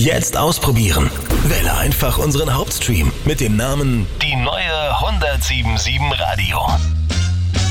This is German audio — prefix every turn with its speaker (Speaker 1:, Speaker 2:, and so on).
Speaker 1: Jetzt ausprobieren. Wähle einfach unseren Hauptstream mit dem Namen Die neue 107.7 Radio.